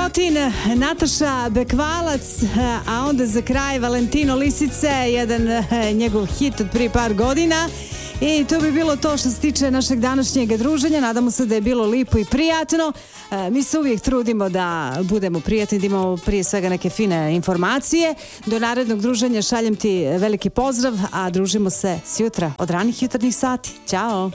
Milutin, Nataša Bekvalac, a onda za kraj Valentino Lisice, jedan njegov hit od prije par godina. I to bi bilo to što se tiče našeg današnjeg druženja. Nadamo se da je bilo lipo i prijatno. Mi se uvijek trudimo da budemo prijatni, da imamo prije svega neke fine informacije. Do narednog druženja šaljem ti veliki pozdrav, a družimo se sjutra od ranih jutarnjih sati. Ćao!